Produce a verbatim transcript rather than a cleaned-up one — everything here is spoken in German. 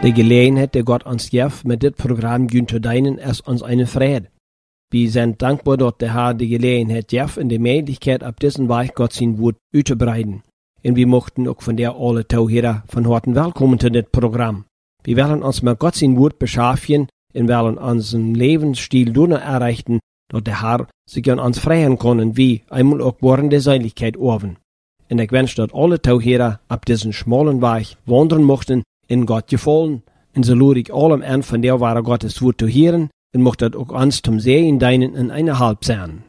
De gelegenheid die Gott ons geeft met dit programma gun te dienen is ons eine Vrede. Wir sind dankbar, dass der Herr die Gelegenheit geeft en de Möglichkeit auf diesen Weg Gott sein Wort uitzubreiden. Und wir möchten auch von der alle Zuhörer von Harten willkommen zu dit Programm. Wir wollen uns mit Gott sein Wort beschäftigen und wollen unseren Lebensstil nur erreichen, dass der Herr sich an uns freien kann und wir einmal auch während der Seligkeit oben. Und ich wünsche, dass alle Zuhörer auf diesen schmalen Weg wandern möchten, in Gott gefallen. Und so lade ich allem an, von der wahre Gottes Wort zu hören, und möchte auch uns zum Sehen deinen in einer Halb sein.